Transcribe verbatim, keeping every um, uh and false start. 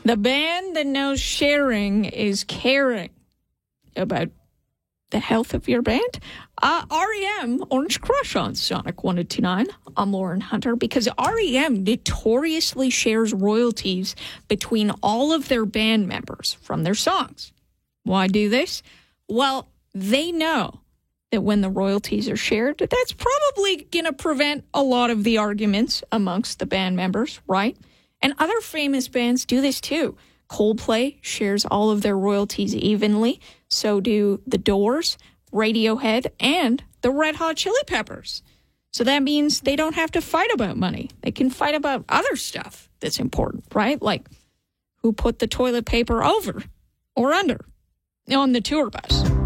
The band that knows sharing is caring about the health of your band. Uh, R E M, Orange Crush on Sonic one oh two nine. I'm Lauren Hunter, because R E M notoriously shares royalties between all of their band members from their songs. Why do this? Well, they know that when the royalties are shared, that's probably going to prevent a lot of the arguments amongst the band members, right? And other famous bands do this too. Coldplay shares all of their royalties evenly. So do The Doors, Radiohead, and the Red Hot Chili Peppers. So that means they don't have to fight about money. They can fight about other stuff that's important, right? Like who put the toilet paper over or under on the tour bus.